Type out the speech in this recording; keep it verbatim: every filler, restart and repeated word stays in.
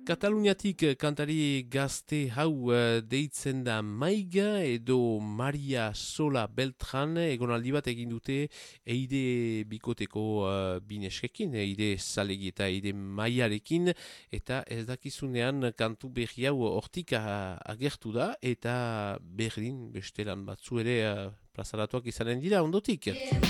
Kataluniatik kantari gazte hau uh, deitzen da Maiga edo Maria Sola Beltran, egonaldi bat egin dute eide bikoteko uh, bineskekin, eide zalegi eta eide maiarekin, eta ez dakizunean kantu berri hau hortik uh, agertu da, eta berdin bestelan batzu ere uh, plazaratuak izanen dira ondotik.